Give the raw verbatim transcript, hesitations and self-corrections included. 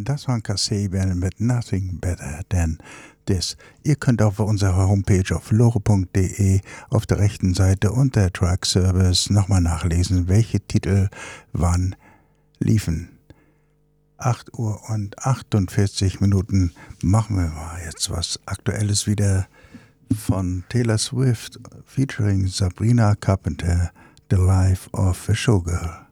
Das war ein Kasabian mit Nothing Better Than This. Ihr könnt auf unserer Homepage auf lore punkt de auf der rechten Seite unter Track Service nochmal nachlesen, welche Titel wann liefen. acht Uhr und achtundvierzig Minuten. Machen wir mal jetzt was Aktuelles wieder von Taylor Swift featuring Sabrina Carpenter, The Life of a Showgirl.